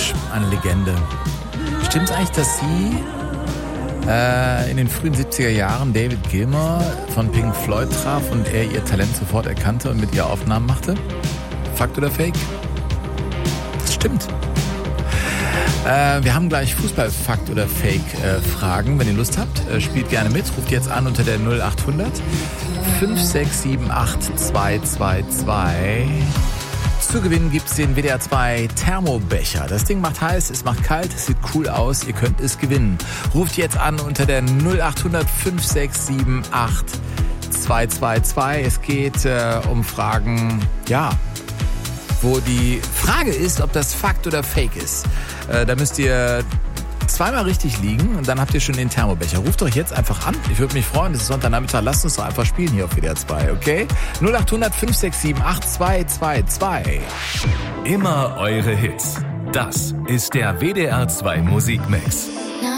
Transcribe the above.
Mensch, eine Legende. Stimmt's eigentlich, dass sie in den frühen 70er Jahren David Gilmour von Pink Floyd traf und er ihr Talent sofort erkannte und mit ihr Aufnahmen machte? Fakt oder Fake? Das stimmt. Wir haben gleich Fußball-Fakt oder Fake-Fragen. Wenn ihr Lust habt, spielt gerne mit. Ruft jetzt an unter der 0800 5678 222. Zu gewinnen gibt's den WDR 2 Thermobecher. Das Ding macht heiß, es macht kalt, es sieht cool aus, ihr könnt es gewinnen. Ruft jetzt an unter der 0800 5678 222. Es geht um Fragen, ja, wo die Frage ist, ob das Fakt oder Fake ist. Da müsst ihr zweimal richtig liegen und dann habt ihr schon den Thermobecher. Ruft euch jetzt einfach an. Ich würde mich freuen, es ist Sonntagnachmittag. Lasst uns doch einfach spielen hier auf WDR 2, okay? 0800 567 8222. Immer eure Hits. Das ist der WDR 2 Musikmix.